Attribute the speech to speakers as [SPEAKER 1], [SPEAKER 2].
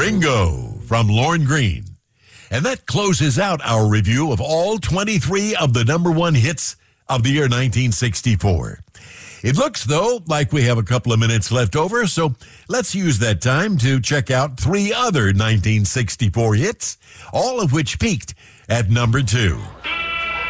[SPEAKER 1] Ringo from Lorne Green. And that closes out our review of all 23 of the number one hits of the year 1964. It looks, though, like we have a couple of minutes left over, so let's use that time to check out 3 other 1964 hits, all of which peaked at number 2.